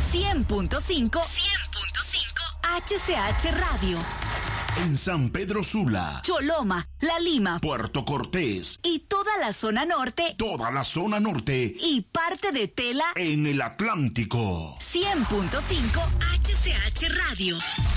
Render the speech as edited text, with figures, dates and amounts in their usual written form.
100.5 HCH Radio. En San Pedro Sula, Choloma, La Lima, Puerto Cortés y toda la zona norte y parte de Tela en el Atlántico. 100.5 HCH Radio.